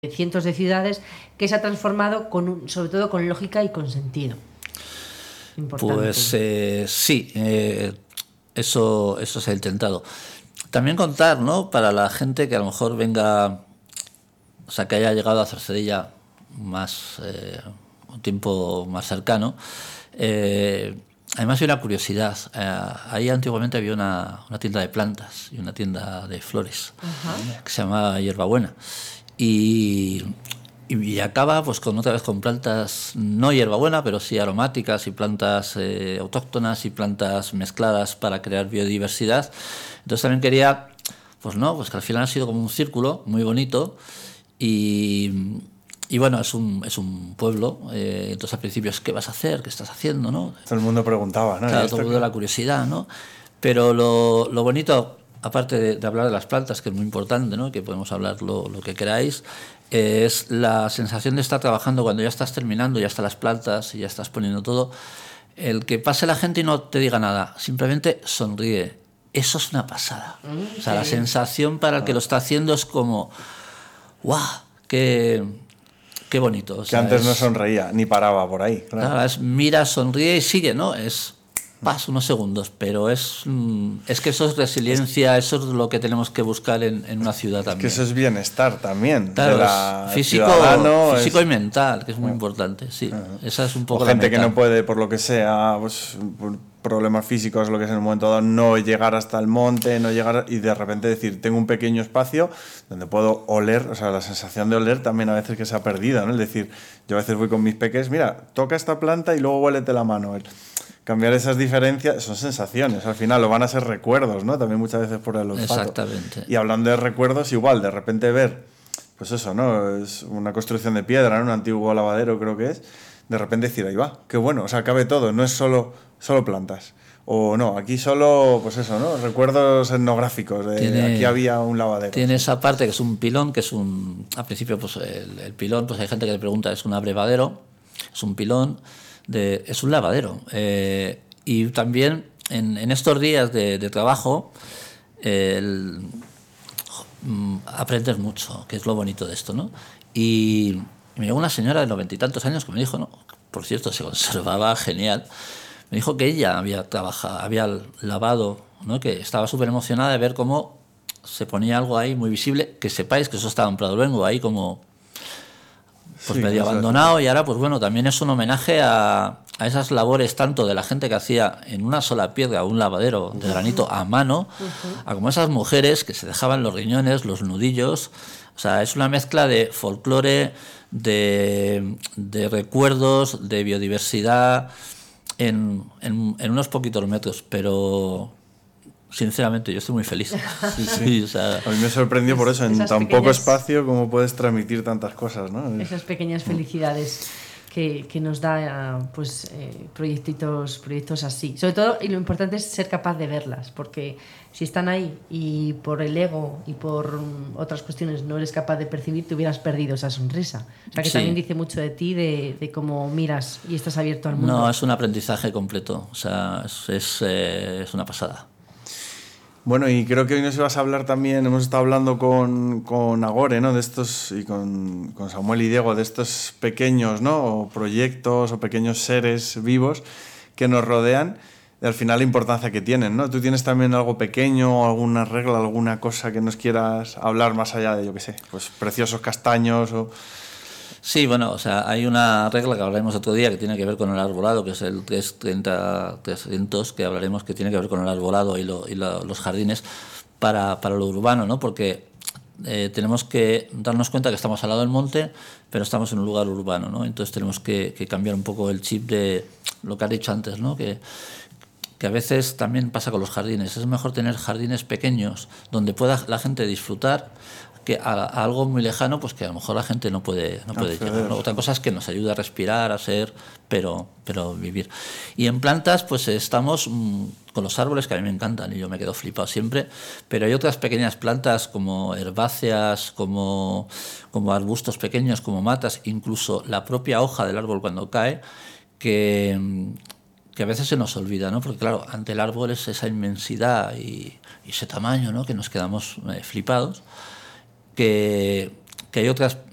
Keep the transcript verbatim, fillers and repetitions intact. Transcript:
cientos de ciudades, que se ha transformado con un, sobre todo con lógica y con sentido. Importante. Pues eh, sí, eh, eso, eso se ha intentado. También contar, ¿no? Para la gente que a lo mejor venga, o sea, que haya llegado a Cercedilla más eh, un tiempo más cercano. Eh, además hay una curiosidad. Eh, ahí antiguamente había una, una tienda de plantas y una tienda de flores. Ajá. Que se llamaba Hierbabuena. Y, y acaba pues con otra vez con plantas no hierbabuena, pero sí aromáticas y plantas eh, autóctonas y plantas mezcladas para crear biodiversidad. Entonces también quería, pues no, pues que al final ha sido como un círculo muy bonito y, y bueno, es un, es un pueblo, eh, entonces al principio es ¿qué vas a hacer? ¿Qué estás haciendo? ¿No? Todo el mundo preguntaba, ¿no? Claro, todo el mundo la curiosidad, ¿no? Pero lo, lo bonito, aparte de, de hablar de las plantas, que es muy importante, ¿no? Que podemos hablar lo, lo que queráis, eh, es la sensación de estar trabajando cuando ya estás terminando, ya están las plantas y ya estás poniendo todo, el que pase la gente y no te diga nada, simplemente sonríe. Eso es una pasada. Mm, o sea, sí. La sensación para el que lo está haciendo es como, ¡guau! ¡Qué, qué bonito! O que sea, antes es, no sonreía, ni paraba por ahí. Claro. Claro, es mira, sonríe y sigue, ¿no? Es... Paso unos segundos, pero es, es que eso es resiliencia, eso es lo que tenemos que buscar en, en una ciudad también. Es que eso es bienestar también. Claro, de la físico, físico es... y mental, que es muy uh-huh. importante, sí. Uh-huh. Esa es un poco o gente la meta. Que no puede, por lo que sea, pues, por problemas físicos, lo que sea en el momento dado, no llegar hasta el monte, no llegar y de repente decir, tengo un pequeño espacio donde puedo oler, o sea, la sensación de oler también a veces que se ha perdido, ¿no? Es decir, yo a veces voy con mis peques, mira, toca esta planta y luego huélete la mano. Cambiar esas diferencias son sensaciones, al final lo van a ser recuerdos, ¿no? También muchas veces por el olfato. Exactamente. Y hablando de recuerdos, igual, de repente ver, pues eso, ¿no? Es una construcción de piedra, ¿no? Un antiguo lavadero creo que es, de repente decir, ahí va, qué bueno, o sea, cabe todo, no es solo, solo plantas. O no, aquí solo, pues eso, ¿no? Recuerdos etnográficos, de tiene, aquí había un lavadero. Tiene esa parte que es un pilón, que es un, al principio, pues el, el pilón, pues hay gente que le pregunta, ¿es un abrevadero? Es un pilón. De, es un lavadero eh, y también en, en estos días de, de trabajo eh, el, mm, aprendes mucho, que es lo bonito de esto, ¿no? Y, y me llegó una señora de noventa y tantos años que me dijo, no, por cierto, se conservaba genial, me dijo que ella había trabajado, había lavado, ¿no? Que estaba súper emocionada de ver cómo se ponía algo ahí muy visible, que sepáis que eso estaba en Pradoluengo, ahí como pues sí, medio abandonado y ahora pues bueno, también es un homenaje a, a esas labores tanto de la gente que hacía en una sola piedra un lavadero de granito a mano, uh-huh. a como esas mujeres que se dejaban los riñones, los nudillos, o sea, es una mezcla de folclore, de, de recuerdos, de biodiversidad en, en, en unos poquitos metros, pero... Sinceramente, yo estoy muy feliz. Sí, sí. O sea, a mí me sorprendió por eso, en tan pequeñas, poco espacio, cómo puedes transmitir tantas cosas, ¿no? Esas pequeñas felicidades que, que nos da pues, eh, proyectitos, proyectos así. Sobre todo, y lo importante es ser capaz de verlas, porque si están ahí y por el ego y por um, otras cuestiones no eres capaz de percibir, te hubieras perdido esa sonrisa. O sea, que sí. También dice mucho de ti, de, de cómo miras y estás abierto al mundo. No, es un aprendizaje completo, o sea, es, es, eh, es una pasada. Bueno, y creo que hoy nos ibas a hablar también, hemos estado hablando con, con Agore, ¿no? De estos, y con, con Samuel y Diego, de estos pequeños, ¿no? O proyectos o pequeños seres vivos que nos rodean, y al final la importancia que tienen, ¿no? ¿Tú tienes también algo pequeño, alguna regla, alguna cosa que nos quieras hablar más allá de, yo qué sé, pues preciosos castaños o... Sí, bueno, o sea, hay una regla que hablaremos otro día que tiene que ver con el arbolado, que es el tres treinta trescientos, que hablaremos que tiene que ver con el arbolado y, lo, y lo, los jardines para, para lo urbano, ¿no? Porque eh, tenemos que darnos cuenta que estamos al lado del monte, pero estamos en un lugar urbano, ¿no? Entonces tenemos que, que cambiar un poco el chip de lo que has dicho antes, ¿no? Que, que a veces también pasa con los jardines. Es mejor tener jardines pequeños donde pueda la gente disfrutar que a, a algo muy lejano, pues que a lo mejor la gente no puede, no puede llegar, ¿no? Otra cosa es que nos ayuda a respirar, a ser, pero, pero vivir. Y en plantas, pues estamos mmm, con los árboles, que a mí me encantan y yo me quedo flipado siempre, pero hay otras pequeñas plantas como herbáceas, como, como arbustos pequeños, como matas, incluso la propia hoja del árbol cuando cae, que... que a veces se nos olvida, ¿no? Porque claro, ante el árbol es esa inmensidad y, y ese tamaño, ¿no? Que nos quedamos eh, flipados, que, que hay otras